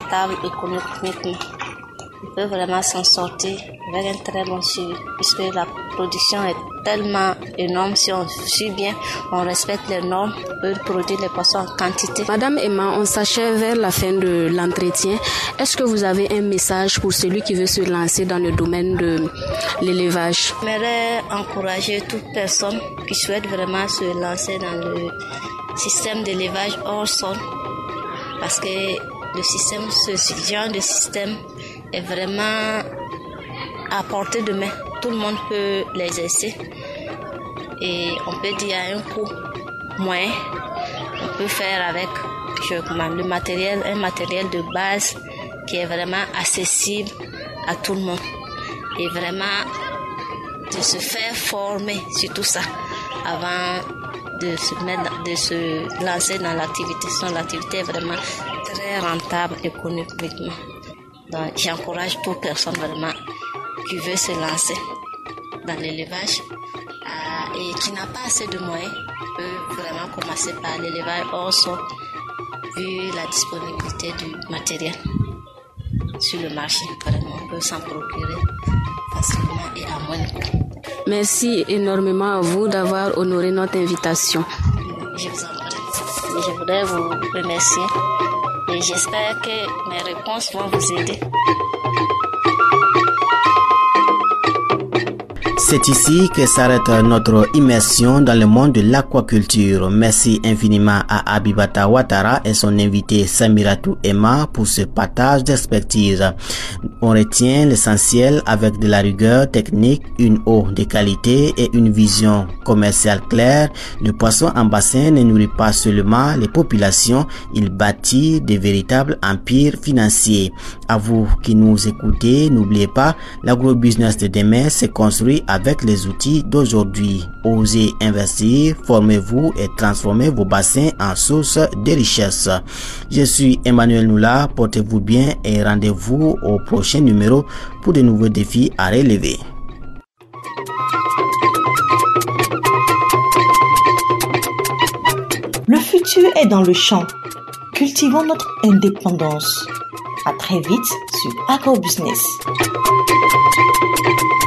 rentable économiquement. Il peut vraiment s'en sortir avec un très bon suivi, puisque la production est tellement énorme. Si on suit bien, on respecte les normes, on peut produire les poissons en quantité. Madame Emma, on s'achève vers la fin de l'entretien. Est-ce que vous avez un message pour celui qui veut se lancer dans le domaine de l'élevage? J'aimerais encourager toute personne qui souhaite vraiment se lancer dans le système d'élevage hors sol, parce que ce genre de système est vraiment à portée de main. Tout le monde peut l'exercer et on peut dire à un coût moyen, on peut faire avec un matériel de base qui est vraiment accessible à tout le monde, et vraiment de se faire former sur tout ça avant de se lancer dans l'activité. L'activité est vraiment très rentable économiquement. Donc, j'encourage toute personne vraiment qui veut se lancer dans l'élevage et qui n'a pas assez de moyens peut vraiment commencer par l'élevage hors sol, vu la disponibilité du matériel sur le marché. Vraiment, on peut s'en procurer facilement et à moins de coût. Merci énormément à vous d'avoir honoré notre invitation. Je vous en prie. Je voudrais vous remercier et j'espère que mes réponses vont vous aider. C'est ici que s'arrête notre immersion dans le monde de l'aquaculture. Merci infiniment à Abibata Ouattara et son invité Samiratou Emma pour ce partage d'expertise. On retient l'essentiel avec de la rigueur technique, une eau de qualité et une vision commerciale claire. Le poisson en bassin ne nourrit pas seulement les populations, il bâtit de véritables empires financiers. À vous qui nous écoutez, n'oubliez pas, l'agrobusiness de demain se construit avec les outils d'aujourd'hui. Osez investir, formez-vous et transformez vos bassins en source de richesse. Je suis Emmanuel Noula, portez-vous bien et rendez-vous au prochain numéro pour de nouveaux défis à relever. Le futur est dans le champ. Cultivons notre indépendance. À très vite sur AgroBusiness.